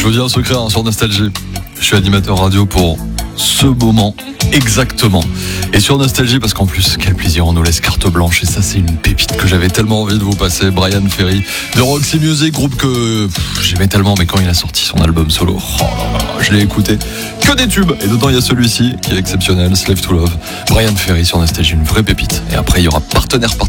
Je viens secret sur Nostalgie. Je suis animateur radio pour ce moment exactement. Et sur Nostalgie, parce qu'en plus, quel plaisir, on nous laisse carte blanche. Et ça, c'est une pépite que j'avais tellement envie de vous passer. Bryan Ferry de Roxy Music, groupe que j'aimais tellement, mais quand il a sorti son album solo, oh là là, je l'ai écouté. Que des tubes. Et dedans, il y a celui-ci qui est exceptionnel, Slave to Love. Bryan Ferry sur Nostalgie, une vraie pépite. Et après, il y aura partenaire